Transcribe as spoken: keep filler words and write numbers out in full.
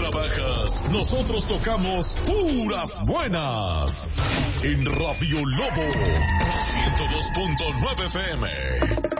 trabajas, nosotros tocamos puras buenas. En Radio Lobo, ciento dos punto nueve F M.